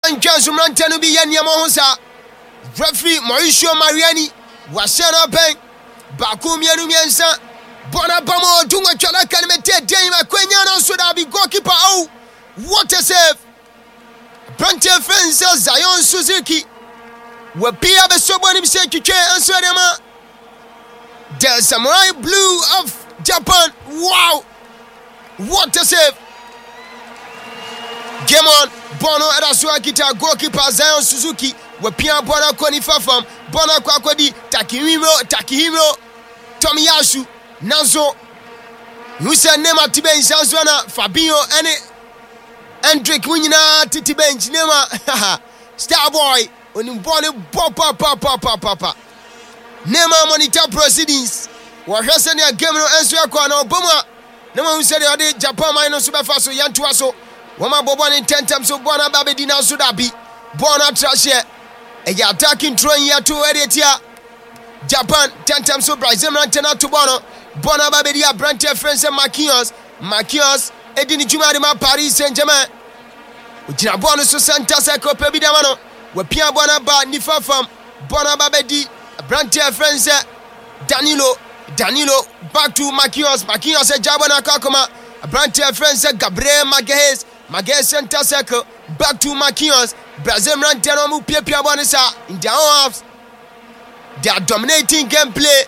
Wanjansu Mrantano bi Yanyamo Hosa. Referee Mauricio Mariani. Wasana Ben. Bakum Yanumiansa. Bonabamo Dunga Chala Kalmete Dema Quenyano Sudabi goalkeeper. Oh, what a save! Brante Fencer Zion Suzuki. Wapia Besobani Sekike and Swadema. The Samurai Blue of Japan. Wow! What a save! Game on. Bono Erasuakita goalkeeper Zion Suzuki. Wapia Bona Koni Fafam. Bona Kwakodi Takihiro Tomiyasu Nazo Musa Nema Tiben Sanzwana Fabio Hendrick Winina Titi Bench Nema Starboy Unimboni Papa Nema monitor proceedings Wahasania Game no Answer Kwana Obama Nema Musari Ade Japan minus Superfaso Yantuaso Wama Bobani 10 times so Bona Babedina Sudabi Bona Trashe Eya attacking throwing ya to Eretia Japan 10 times so Brazil Rantana to Bono Babedia Brante France Marquinhos Edini Jumarima Paris Saint-Germain Ujina Bono so Santa Seco Pebidamano Wapia Bona Ba Nifa from Bona Babedi Brante France Danilo back to Marquinhos Jabana Kakoma Brante France Gabriel Magalhaes Santa Seco back to Marquinhos Brazil Rantano mu Pia Bonisa in their own halves. They are dominating gameplay.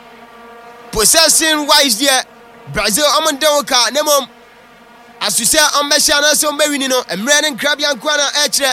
Possessing wise there. Brazil Amandoka Nemom. As you say, Ambashana so Merinino and Renan Krabian Kwana Etre.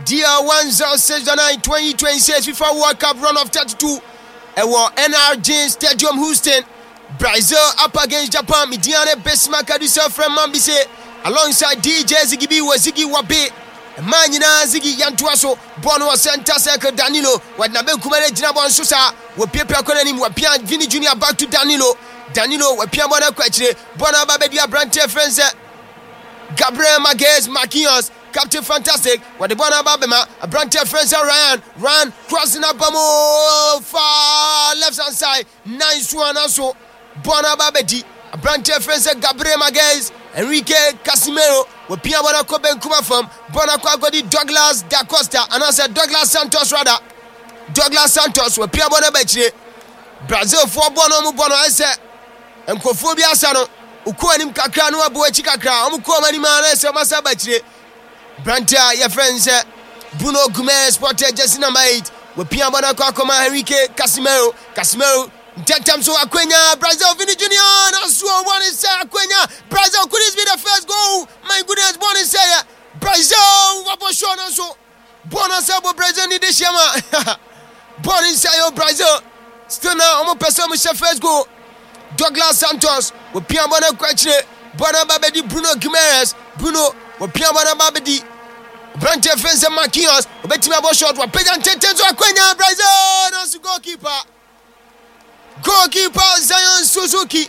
DR1069 2026 FIFA World Cup run of 32. War NRJ Stadium Houston. Brazil up against Japan. Midiane Besmaka Dusa from Mambise. Alongside DJ Ziggy Wabe. Manina Ziggy Yantuaso, Bono Santa Circle Danilo, what Nabe Kumare Jinabon Susa, with Pepper Conanim, Wapia Vini Jr. back to Danilo, Wapia Bona Quetre, Bona Babedia Brante France, Gabriel Magalhaes, Marquinhos, Captain Fantastic, what the Bona Babema, a Brante France, Ryan, crossing up far left hand side, nice one also, Bona Babedi, a Brante France, Gabriel Magalhaes, Enrique Casimiro, with Pia Bonako Benkuma from Bonako Douglas Da Costa, and I said Douglas Santos rather. Douglas Santos with Pia Bonabetre. Brazil for Bono Mubono, I said, and Kofobia Sano, Ukuanim Kakrano, Boechikakra, Umukomani Manes, Masabetre. Branta, your friends, Bruno Gomez, Porter, Jesse number 8, with Pia Bonako, Enrique Casimiro. 10 times so Aquenya, Brazil, Vini Junior, that's one is Aquenya. Brazil, could this be the first goal? My goodness, born in say Brazil, what was shown also? Born on Sabo Brazil, need this Yama. Born in say Brazil, still now, I'm a person with the first goal. Douglas Santos, with Piamona Quetre, Bona Babedi, Bruno Guimaraes, with Piamona Babedi, Brante Fence and Marquinhos, Betima Boshot, with Pedan 10 times so Aquenya, Brazil, that's the goalkeeper. Goalkeeper Zion Suzuki.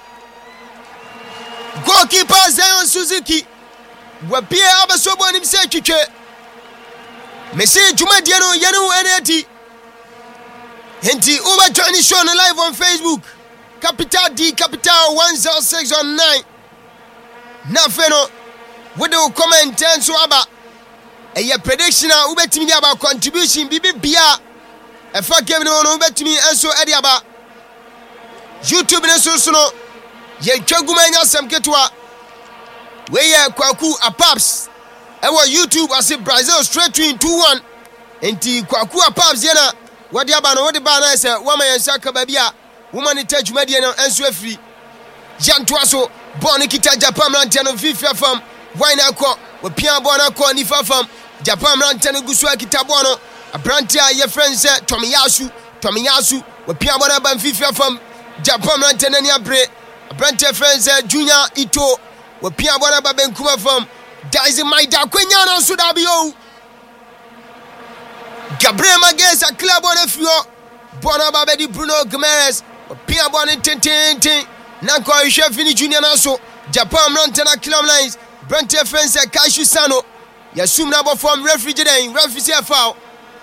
Wapia Abasobo himself. Messi Juma Diano Yanu Eneti. Henti Uba joining show live on Facebook. Capital D Capital 10619. Nafeno. What do comment and so about a year prediction? Ubetimi about contribution. Bibi Bia. A fuck game no Ubetimi and so Ediaba. YouTube ne so no ye twagumanya sam ketwa we ye kwaku apaps ewo YouTube ase Brazil straight to 2-1 enti kwaku apaps ye na wode aba no wode ba na se woma ye saka ba bia woman ni tajumadi na enso afiri janto aso bon kita Japan Rantano no FIFA fam wine akọ we pia bon akọ ni fam Japan Rantano no gusu akita bon no abrantia ye friends Tomiyasu we pia bon aba FIFA fam Japan Rantano ni abre Brante friends Junior Ito we pia bona ba Benkuma from Daisy Maida Kwenya no so da bi o Gabriel Magalhaes a club on afio bona ba be di Bruno Guimaraes we pia bona tintin na ko hwe Vini Junior na so Japan Rantano club lines Brante friends Kashu Sano yasum na bo from referee say foul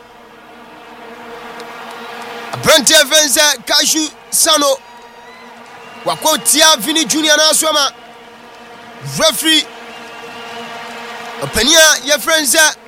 Brante friends Kashu Sano Wakotia Vini Junior na swama referee openia your friends